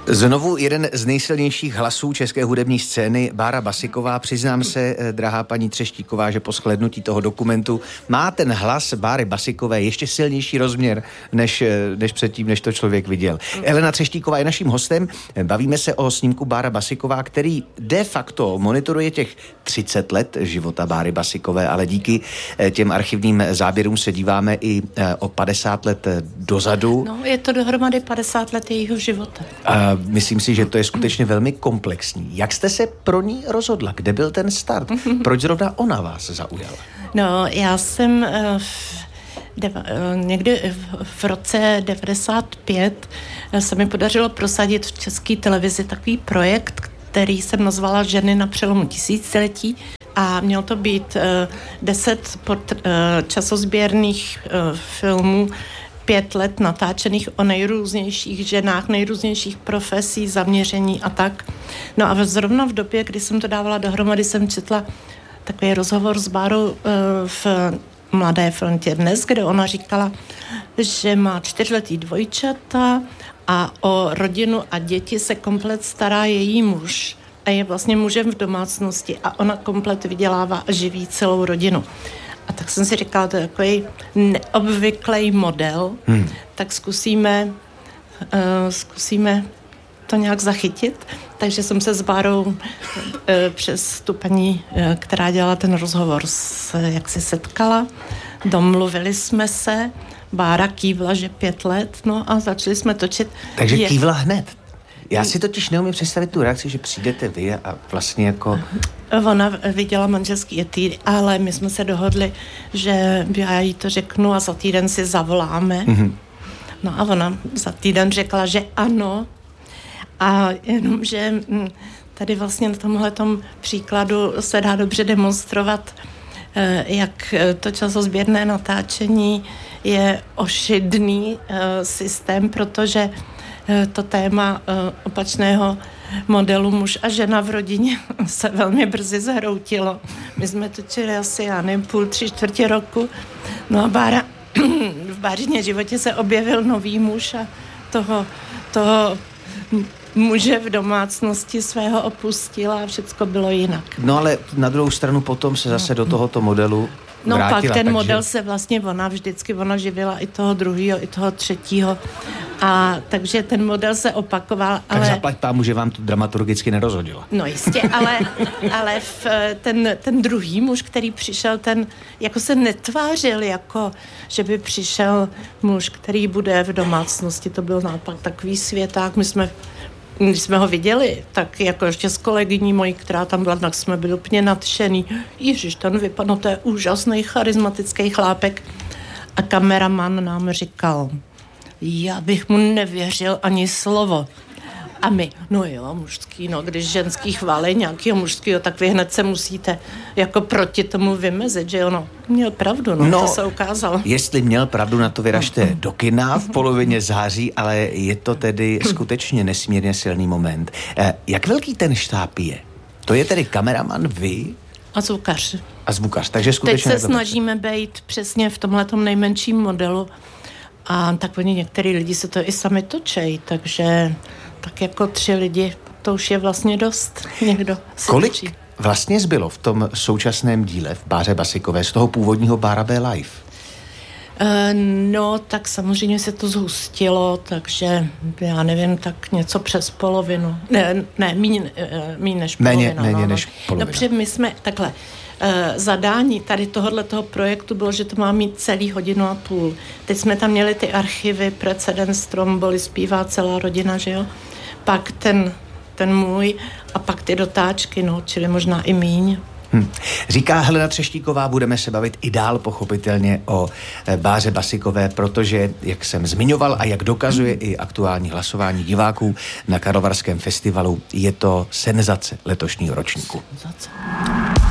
Znovu jeden z nejsilnějších hlasů české hudební scény, Bára Basiková. Přiznám se, drahá paní Třeštíková, že po shlédnutí toho dokumentu má ten hlas Báry Basikové ještě silnější rozměr, než předtím, než to člověk viděl. Elena Třeštíková je naším hostem. Bavíme se o snímku Bára Basiková, který de facto monitoruje těch 30 let života Báry Basikové, ale díky těm archivním záběrům se díváme i o 50 let dozadu. No, je to dohromady 50 let jejího života. Myslím si, že to je skutečně velmi komplexní. Jak jste se pro ní rozhodla? Kde byl ten start? Proč zrovna ona vás zaujala? No, já jsem někdy v roce 95 se mi podařilo prosadit v České televizi takový projekt, který jsem nazvala Ženy na přelomu tisíciletí, a měl to být 10 časozběrných filmů, 5 let natáčených o nejrůznějších ženách, nejrůznějších profesí, zaměření a tak. No a zrovna v době, kdy jsem to dávala dohromady, jsem četla takový rozhovor s Bárou v Mladé frontě Dnes, kde ona říkala, že má 4letý dvojčata a o rodinu a děti se komplet stará její muž a je vlastně mužem v domácnosti a ona komplet vydělává a živí celou rodinu. A tak jsem si říkala, to je takový neobvyklý model, tak zkusíme to nějak zachytit. Takže jsem se s Bárou přes tu paní, která dělala ten rozhovor, jak se setkala, domluvili jsme se, Bára kývla, že 5 let, no a začali jsme točit. Takže kývla hned? Já si totiž neumím představit tu reakci, že přijdete vy a vlastně jako... Ona viděla manželský etýd, ale my jsme se dohodli, že já jí to řeknu a za týden si zavoláme. No a ona za týden řekla, že ano. A jenom, že tady vlastně na tomhletom příkladu se dá dobře demonstrovat, jak to časozběrné natáčení je ošidný systém, protože to téma opačného modelu muž a žena v rodině se velmi brzy zhroutilo. My jsme točili asi, já nevím, 3/4 roku. No a v Bářině životě se objevil nový muž a toho muže v domácnosti svého opustila a všecko bylo jinak. No ale na druhou stranu potom se zase do tohoto modelu vrátila. Pak ten model se vlastně ona živila i toho druhého, i toho třetího. A takže ten model se opakoval, ale... Tak zaplať pámu, že vám to dramaturgicky nerozhodilo. No jistě, ale ten druhý muž, který přišel, ten jako se netvářil, jako že by přišel muž, který bude v domácnosti. To byl naopak takový světák. Když jsme ho viděli, tak jako ještě s kolegyní mojí, která tam byla, tak jsme byli úplně nadšený. Ježiš, ten vypadl, to je úžasný, charismatický chlápek. A kameraman nám říkal, já bych mu nevěřil ani slovo. A my, no jo, mužský, no, když ženský chválí nějakýho mužskýho, tak vy hned se musíte jako proti tomu vymezit, že ono měl pravdu, no, to se ukázalo. Jestli měl pravdu, na to vyražte do kina v polovině září, ale je to tedy skutečně nesmírně silný moment. Jak velký ten štáb je? To je tedy kameraman, vy? A zvukař. A zvukař, takže skutečně... Teď se snažíme být přesně v tomhletom nejmenším modelu a tak oni některý lidi se to i sami točejí, takže tak jako 3 lidi, to už je vlastně dost. Někdo si Kolik točí. vlastně zbylo v tom současném díle v Báře Basikové z toho původního Bára B Live? No, tak samozřejmě se to zhustilo, takže já nevím, tak něco přes polovinu. Ne, míň než polovina. Méně než polovina. No, protože my jsme takhle, zadání tady tohoto projektu bylo, že to má mít celý 1,5 hodiny. Teď jsme tam měli ty archivy, precedens, Stromboli, zpívá celá rodina, že jo? Pak ten můj a pak ty dotáčky, no, čili možná i míň. Říká Helena Třeštíková, budeme se bavit i dál pochopitelně o Báře Basikové, protože, jak jsem zmiňoval a jak dokazuje i aktuální hlasování diváků na Karlovarském festivalu, je to senzace letošního ročníku. Senzace.